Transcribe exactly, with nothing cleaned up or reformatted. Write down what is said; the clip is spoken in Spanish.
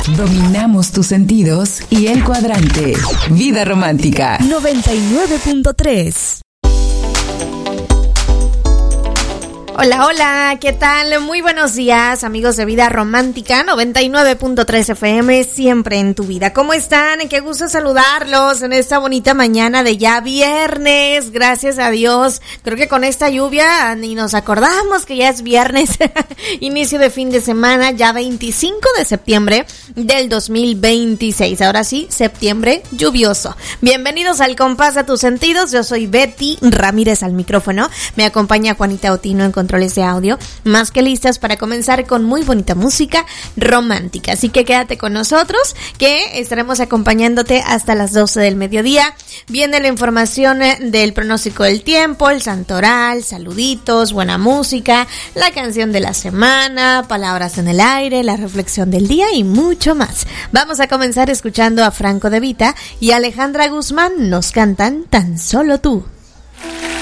Dominamos tus sentidos y el cuadrante. Vida Romántica noventa y nueve punto tres. Hola, hola, ¿qué tal? Muy buenos días, amigos de Vida Romántica, noventa y nueve punto tres F M, siempre en tu vida. ¿Cómo están? Qué gusto saludarlos en esta bonita mañana de ya viernes, gracias a Dios. Creo que con esta lluvia ni nos acordamos que ya es viernes, inicio de fin de semana, ya veinticinco de septiembre del dos mil veintiséis. Ahora sí, septiembre lluvioso. Bienvenidos al Compás de tus Sentidos, yo soy Betty Ramírez al micrófono, me acompaña Juanita Otino en controles de audio, más que listas para comenzar con muy bonita música romántica. Así que quédate con nosotros, que estaremos acompañándote hasta las doce del mediodía. Viene la información del pronóstico del tiempo, el santoral, saluditos, buena música, la canción de la semana, palabras en el aire, la reflexión del día y mucho más. Vamos a comenzar escuchando a Franco De Vita y Alejandra Guzmán, nos cantan Tan Solo Tú.